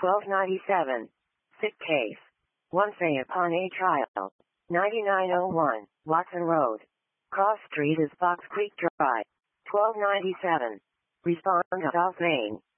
1297. Sick case. One say upon a trial. 9901, Watson Road. Cross Street is Fox Creek Drive. 1297. Respond to South Main.